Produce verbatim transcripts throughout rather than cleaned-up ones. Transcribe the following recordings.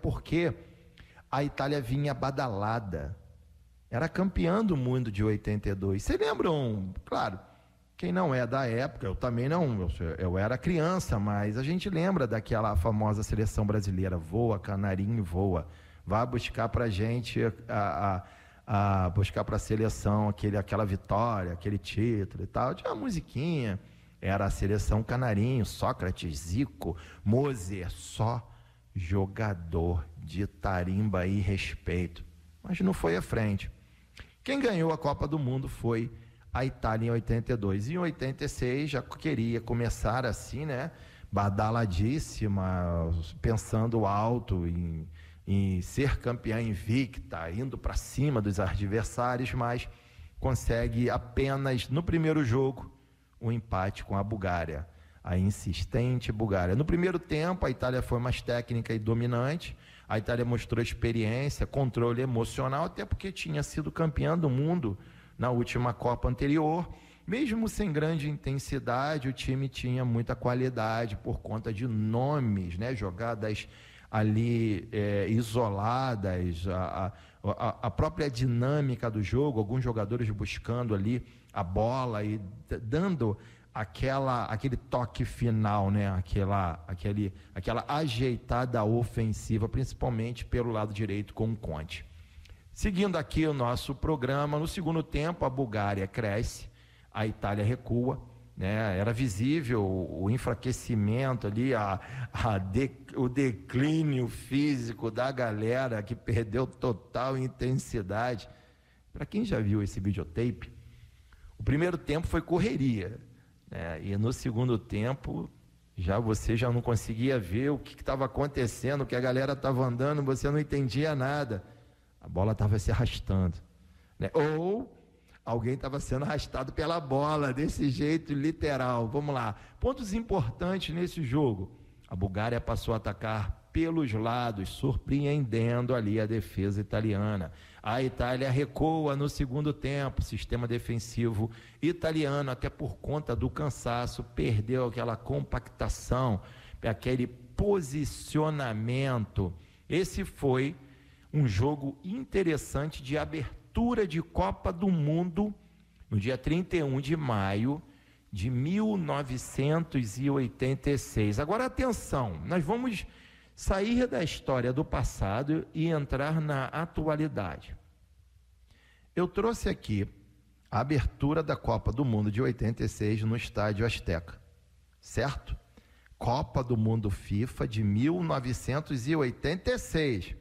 porque a Itália vinha badalada. Era campeã do mundo de oitenta e dois. Vocês lembram? Claro, quem não é da época, eu também não, eu, eu era criança, mas a gente lembra daquela famosa seleção brasileira, voa, canarinho, voa. Vá buscar pra gente, a, a, a buscar pra seleção aquele, aquela vitória, aquele título e tal. Tinha uma musiquinha, era a seleção canarinho, Sócrates, Zico, Moser, só jogador de tarimba e respeito. Mas não foi à frente. Quem ganhou a Copa do Mundo foi a Itália em oitenta e dois. Em oitenta e seis já queria começar assim, né? Badaladíssima, pensando alto em, em ser campeã invicta, indo para cima dos adversários, mas consegue apenas no primeiro jogo um empate com a Bulgária. A insistente Bulgária. No primeiro tempo, a Itália foi mais técnica e dominante. A Itália mostrou experiência, controle emocional, até porque tinha sido campeã do mundo na última Copa anterior. Mesmo sem grande intensidade, o time tinha muita qualidade por conta de nomes, né? Jogadas ali é, isoladas, a, a, a própria dinâmica do jogo, alguns jogadores buscando ali a bola e dando aquela, aquele toque final, né? Aquela, aquele, aquela ajeitada ofensiva, principalmente pelo lado direito com o Conte. Seguindo aqui o nosso programa, no segundo tempo a Bulgária cresce, a Itália recua, né? Era visível o, o enfraquecimento ali, a, a de, o declínio físico da galera que perdeu total intensidade. Para quem já viu esse videotape, o primeiro tempo foi correria. É, e no segundo tempo já você já não conseguia ver o que estava acontecendo, o que a galera estava andando, você não entendia nada, a bola estava se arrastando, né? Ou alguém estava sendo arrastado pela bola, desse jeito literal. Vamos lá, pontos importantes nesse jogo: a Bulgária passou a atacar pelos lados, surpreendendo ali a defesa italiana. A Itália recua no segundo tempo, sistema defensivo italiano, até por conta do cansaço, perdeu aquela compactação, aquele posicionamento. Esse foi um jogo interessante de abertura de Copa do Mundo, no dia trinta e um de maio de mil novecentos e oitenta e seis. Agora atenção, nós vamos sair da história do passado e entrar na atualidade. Eu trouxe aqui a abertura da Copa do Mundo de oitenta e seis no Estádio Azteca, certo? Copa do Mundo FIFA de mil novecentos e oitenta e seis.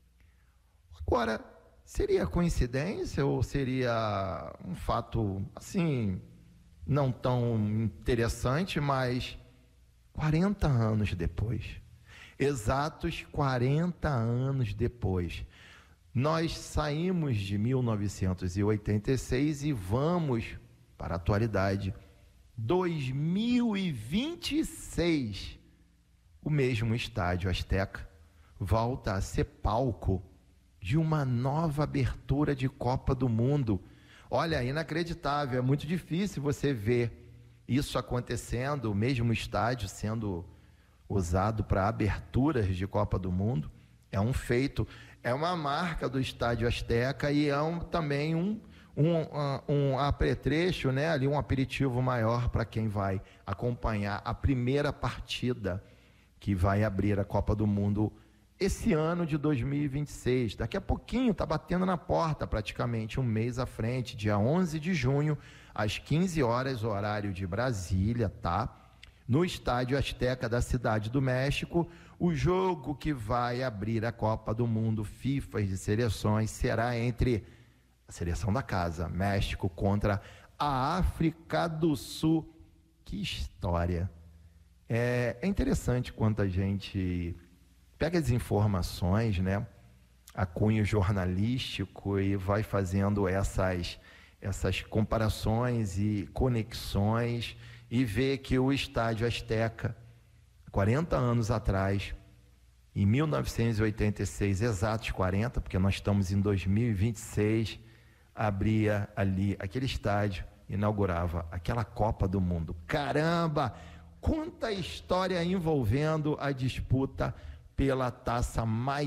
Agora, seria coincidência ou seria um fato, assim, não tão interessante, mas quarenta anos depois, exatos quarenta anos depois, nós saímos de mil novecentos e oitenta e seis e vamos para a atualidade, dois mil e vinte e seis. O mesmo Estádio Azteca volta a ser palco de uma nova abertura de Copa do Mundo. Olha, inacreditável, é muito difícil você ver isso acontecendo, o mesmo estádio sendo usado para aberturas de Copa do Mundo. É um feito, é uma marca do Estádio Azteca e é um, também um, um, um, um apetrecho, né? Ali um aperitivo maior para quem vai acompanhar a primeira partida que vai abrir a Copa do Mundo esse ano de dois mil e vinte e seis. Daqui a pouquinho, está batendo na porta, praticamente um mês à frente, dia onze de junho, às quinze horas, horário de Brasília, tá? No Estádio Azteca da Cidade do México, o jogo que vai abrir a Copa do Mundo FIFA de seleções será entre a seleção da casa, México, contra a África do Sul. Que história! É, é interessante quanto a gente pega as informações, né, a cunho jornalístico, e vai fazendo essas, essas comparações e conexões e vê que o Estádio Azteca, quarenta anos atrás, em mil novecentos e oitenta e seis, exatos quarenta, porque nós estamos em dois mil e vinte e seis, abria ali aquele estádio, inaugurava aquela Copa do Mundo. Caramba! Quanta história envolvendo a disputa pela taça mais